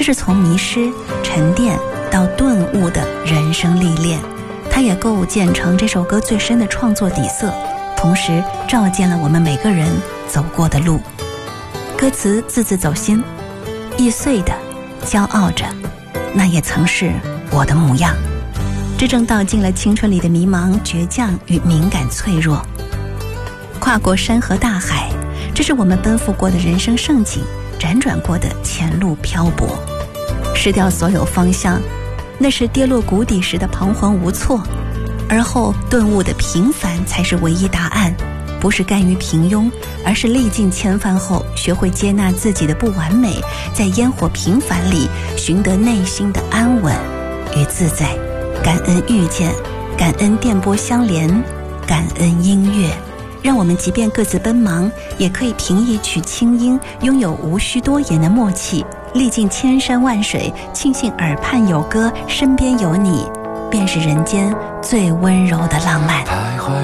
这是从迷失、沉淀到顿悟的人生历练，它也构建成这首歌最深的创作底色，同时照见了我们每个人走过的路。歌词字字走心，易碎的骄傲着，那也曾是我的模样。这正道尽了青春里的迷茫、倔强与敏感脆弱。跨过山河大海，这是我们奔赴过的人生盛景，辗转过的前路漂泊。失掉所有方向，那是跌落谷底时的彷徨无措，而后顿悟的平凡才是唯一答案。不是甘于平庸，而是历尽千帆后学会接纳自己的不完美，在烟火平凡里寻得内心的安稳与自在。感恩遇见，感恩电波相连，感恩音乐，让我们即便各自奔忙，也可以凭一曲清音，拥有无需多言的默契。历尽千山万水，庆幸耳畔有歌，身边有你，便是人间最温柔的浪漫。